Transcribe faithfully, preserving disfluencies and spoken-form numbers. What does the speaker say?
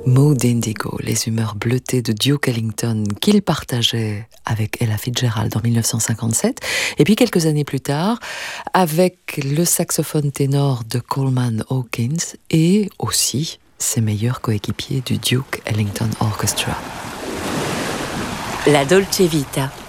Mood Indigo, les humeurs bleutées de Duke Ellington qu'il partageait avec Ella Fitzgerald en mille neuf cent cinquante-sept, et puis quelques années plus tard avec le saxophone ténor de Coleman Hawkins et aussi ses meilleurs coéquipiers du Duke Ellington Orchestra. La Dolce Vita.